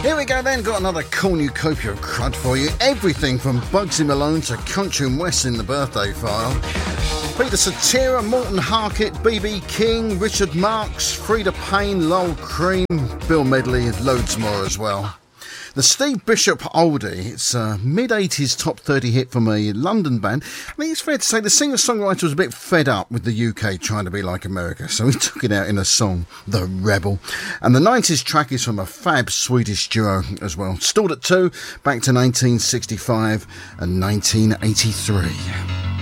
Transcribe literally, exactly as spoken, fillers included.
Here we go then, got another cornucopia of crud for you. Everything from Bugsy Malone to Country and West in the birthday file. Peter Cetera, Morton Harkett, B B King, Richard Marx, Freda Payne, Lowell Cream, Bill Medley and loads more as well. The Steve Bishop oldie, it's a mid-eighties top thirty hit from a London band. I think it's fair to say the singer-songwriter was a bit fed up with the U K trying to be like America, so he took it out in a song, The Rebel. And the nineties track is from a fab Swedish duo as well. Stalled at two, back to nineteen sixty-five and nineteen eighty-three.